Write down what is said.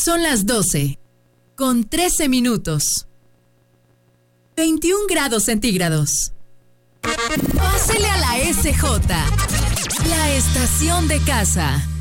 Son las 12, con 13 minutos. 21 grados centígrados. Pásele a la SJ, la estación de casa.